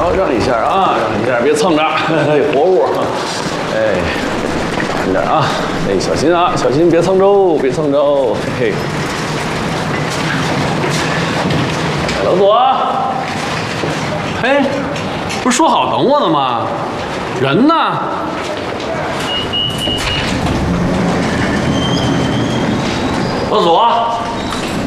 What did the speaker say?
让一下啊，让一下，别蹭着，活物。哎，慢点啊，哎，小心啊，小心别蹭着，别蹭着，嘿嘿。老左， 哎，不是说好等我的吗？人呢？ 老左。